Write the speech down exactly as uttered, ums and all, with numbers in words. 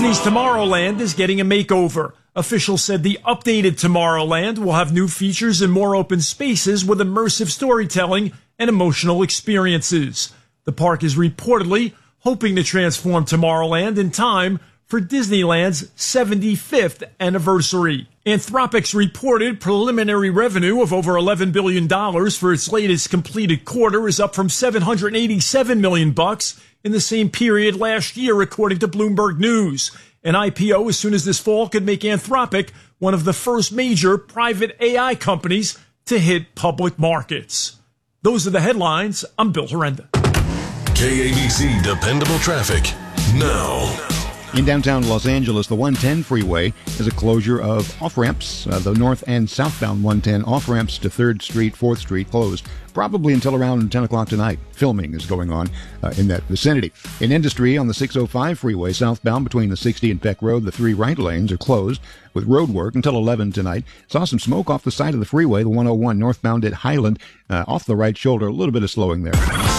Disney's Tomorrowland is getting a makeover. Officials said the updated Tomorrowland will have new features and more open spaces with immersive storytelling and emotional experiences. The park is reportedly hoping to transform Tomorrowland in time for Disneyland's seventy-fifth anniversary. Anthropic's reported preliminary revenue of over eleven billion dollars for its latest completed quarter is up from seven hundred eighty-seven million dollars bucks in the same period last year, according to Bloomberg News. An I P O as soon as this fall could make Anthropic one of the first major private A I companies to hit public markets. Those are the headlines. I'm Bill Herenda. K A B C Dependable Traffic now. In downtown Los Angeles, the one ten freeway is a closure of off-ramps. Uh, the north and southbound one ten off-ramps to third Street, fourth Street closed, probably until around ten o'clock tonight. Filming is going on uh, in that vicinity. In industry, on the six oh five freeway southbound between the sixty and Peck Road, the three right lanes are closed with road work until eleven tonight. Saw some smoke off the side of the freeway, the one oh one northbound at Highland, uh, off the right shoulder. A little bit of slowing there.